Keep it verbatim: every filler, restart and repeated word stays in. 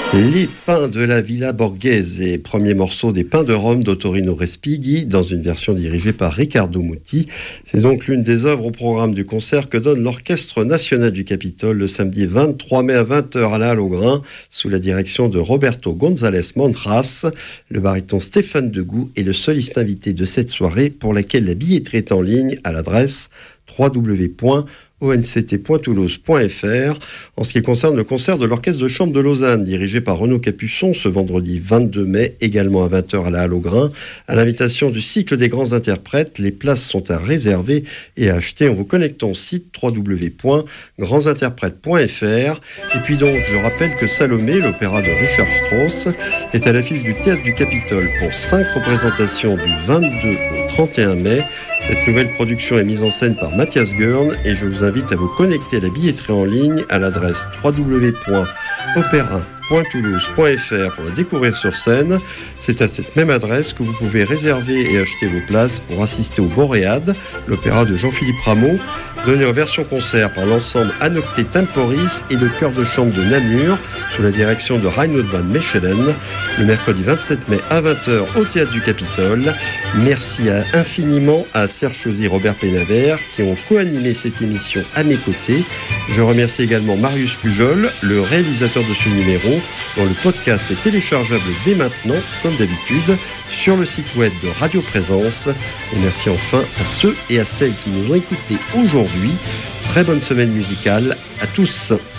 Les Pins de la Villa Borghese, premier morceau des Pins de Rome d'Ottorino Respighi, dans une version dirigée par Riccardo Muti. C'est donc l'une des œuvres au programme du concert que donne l'Orchestre National du Capitole le samedi vingt-trois mai à vingt heures à la Halle au Grain, sous la direction de Roberto González Montras. Le baryton Stéphane Degout est le soliste invité de cette soirée, pour laquelle la billetterie est en ligne à l'adresse w w w point o n c t point toulouse point f r. En ce qui concerne le concert de l'Orchestre de Chambre de Lausanne, dirigé par Renaud Capuçon, ce vendredi vingt-deux mai, également à vingt heures à la Halle au Grain, à l'invitation du cycle des grands interprètes, les places sont à réserver et à acheter en vous connectant au site w w w point grands interprètes point f r. Et puis donc, je rappelle que Salomé, l'opéra de Richard Strauss, est à l'affiche du Théâtre du Capitole pour cinq représentations du vingt-deux au trente et un mai. Cette nouvelle production est mise en scène par Mathias Gurn et je vous invite à vous connecter à la billetterie en ligne à l'adresse w w w point opéra point toulouse point f r pour la découvrir sur scène. C'est à cette même adresse que vous pouvez réserver et acheter vos places pour assister au Boréade, l'opéra de Jean-Philippe Rameau, donné en version concert par l'ensemble Anocté Temporis et le chœur de chambre de Namur, sous la direction de Reinhold van Mechelen, le mercredi vingt-sept mai à vingt heures au Théâtre du Capitole. Merci à, infiniment à Serge Chauzy et Robert Pénavert qui ont co-animé cette émission à mes côtés. Je remercie également Marius Pujol, le réalisateur de ce numéro, dont le podcast est téléchargeable dès maintenant, comme d'habitude, sur le site web de Radio Présence. Et merci enfin à ceux et à celles qui nous ont écoutés aujourd'hui. Très bonne semaine musicale à tous.